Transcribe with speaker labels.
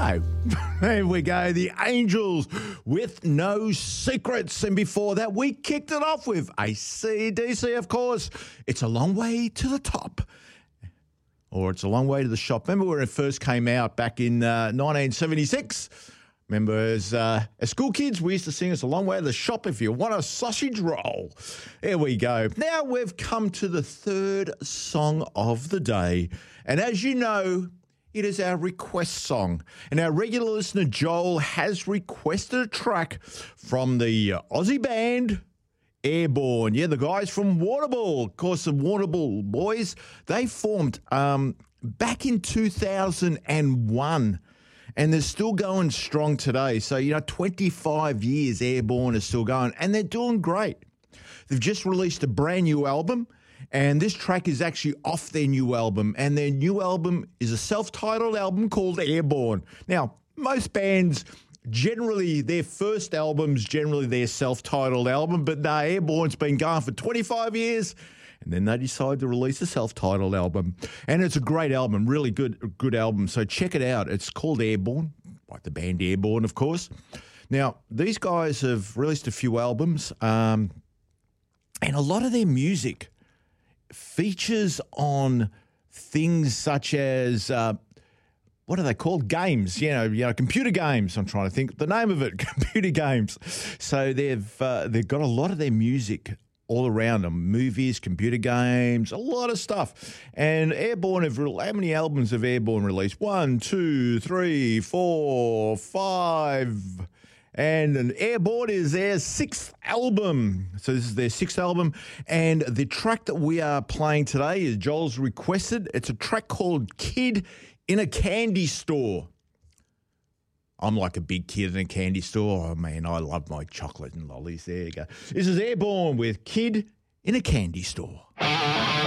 Speaker 1: go. There we go. The Angels with No Secrets. And before that, we kicked it off with AC/DC, of course. It's a long way to the top. Or it's a long way to the shop. Remember when it first came out back in 1976? Remember, as school kids, we used to sing, it's a long way to the shop if you want a sausage roll. There we go. Now we've come to the third song of the day. And as you know, it is our request song. And our regular listener, Joel, has requested a track from the Aussie band Airborne. Yeah, the guys from Warrnambool. Of course, the Warrnambool boys, they formed back in 2001. And they're still going strong today. So, 25 years Airborne is still going. And they're doing great. They've just released a brand new album. And this track is actually off their new album. And their new album is a self-titled album called Airborne. Now, most bands, generally, their first album's generally their self-titled album. But no, Airborne's been going for 25 years. And then they decided to release a self-titled album. And it's a great album, really good album. So check it out. It's called Airborne, like the band Airborne, of course. Now, these guys have released a few albums. And a lot of their music features on things such as, what are they called? Games, computer games. I'm trying to think the name of it, computer games. So they've got a lot of their music all around them, movies, computer games, a lot of stuff. And Airborne how many albums have Airborne released? 1, 2, 3, 4, 5. And Airborne is their sixth album. So this is their sixth album. And the track that we are playing today is Joel's requested. It's a track called Kid in a Candy Store. I'm like a big kid in a candy store. Oh, man, I love my chocolate and lollies. There you go. This is Airborne with Kid in a Candy Store.